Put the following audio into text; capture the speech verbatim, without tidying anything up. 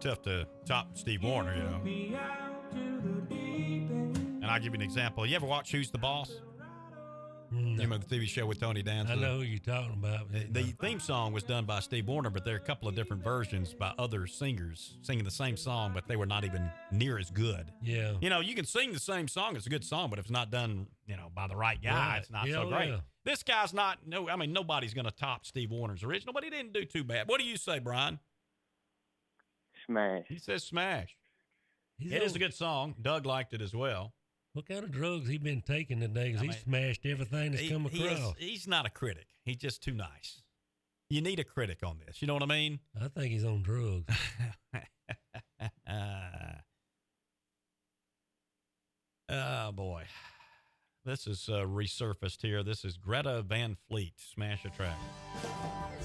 tough to top Steve Wariner, you know. And I'll give you an example. You ever watch Who's the Boss? No. You remember the T V show with Tony Danza? I know who you're talking about. The, the theme song was done by Steve Wariner, but there are a couple of different versions by other singers singing the same song, but they were not even near as good. Yeah. You know, you can sing the same song. It's a good song, but if it's not done, you know, by the right guy, Right. it's not Yeah, so great. yeah. This guy's not, no, I mean, nobody's going to top Steve Warner's original, but he didn't do too bad. What do you say, Brian? Smash. He says smash. He's It on- is a good song. Doug liked it as well. What kind of drugs he been taking today? Because I he mean, smashed everything that's He- come he is- across. he's not a critic. He's just too nice. You need a critic on this. You know what I mean? I think he's on drugs. uh, oh, boy. This is uh, resurfaced here. This is Greta Van Fleet, Smash a Track.